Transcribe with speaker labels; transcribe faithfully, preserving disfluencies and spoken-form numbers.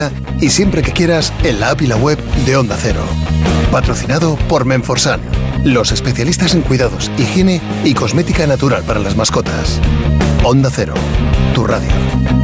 Speaker 1: y siempre que quieras en la app y la web de Onda Cero. Patrocinado por Menforsan, los especialistas en cuidados, higiene y cosmética natural para las mascotas. Onda Cero, tu radio.